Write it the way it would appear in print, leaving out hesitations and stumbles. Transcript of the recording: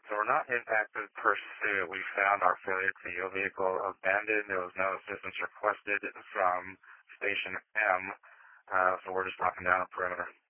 So we're not impacted per se. We found our failure TO vehicle abandoned. There was no assistance requested from Station M, so we're just knocking down a perimeter.